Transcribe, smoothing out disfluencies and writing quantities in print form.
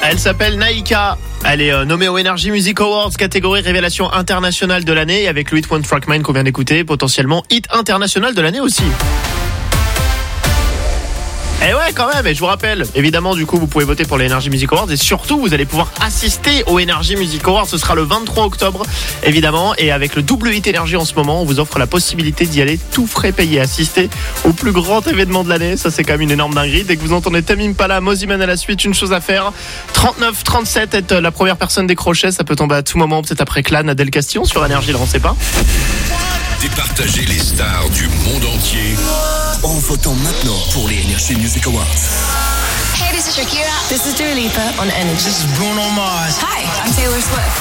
Elle s'appelle Naïka. Elle est nommée aux Energy Music Awards catégorie révélation internationale de l'année, et avec le hit One Track Mind qu'on vient d'écouter, potentiellement hit international de l'année aussi. Et ouais, quand même, et je vous rappelle, évidemment, du coup, vous pouvez voter pour les Energy Music Awards, et surtout, vous allez pouvoir assister aux Energy Music Awards. Ce sera le 23 octobre, évidemment, et avec le double hit Energy en ce moment, on vous offre la possibilité d'y aller tout frais payé, assister au plus grand événement de l'année. Ça, c'est quand même une énorme dinguerie. Dès que vous entendez Tame Impala, Mosiman à la suite, une chose à faire. 39-37, être la première personne décrochée, ça peut tomber à tout moment, peut-être après Clan, Adèle Castillon sur Énergie, là, on sait pas. Départager les stars du monde entier en votant maintenant pour les Energy Music Awards. Hey, this is Shakira. This is Dua Lipa on Energy. This is Bruno Mars. Hi, I'm Taylor Swift.